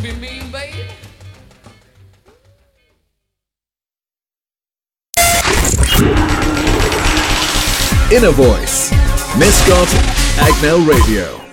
Be mean, baby. Inner Voice, Mascot, Agnel Radio.